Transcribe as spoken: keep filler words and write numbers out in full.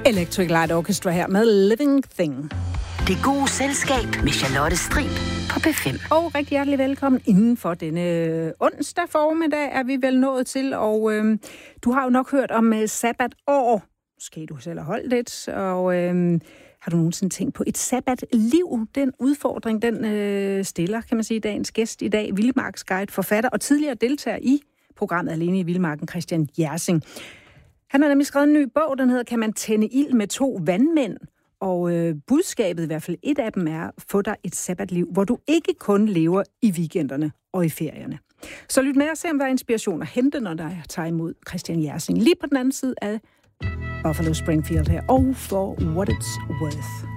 Electric Light Orchestra her med Living Thing. Det gode selskab med Charlotte Strib på P fem. Og rigtig hjertelig velkommen inden for denne onsdag formiddag er vi vel nået til, og øh, du har jo nok hørt om uh, sabbatår. Måske du selv har holdt lidt, og øh, har du nogensinde tænkt på et sabbatliv? Den udfordring, den øh, stiller, kan man sige, dagens gæst i dag, Vildmarksguide, forfatter og tidligere deltager i programmet Alene i Vildmarken, Christian Jersing. Han har nemlig skrevet en ny bog, den hedder Kan man tænde ild med to vandmænd? Og øh, budskabet, i hvert fald et af dem, er få dig et sabbatliv, hvor du ikke kun lever i weekenderne og i ferierne. Så lyt med og se, om der er inspiration at hente, når der tager imod Christian Jersing. Lige på den anden side af Buffalo Springfield her, og For What It's Worth.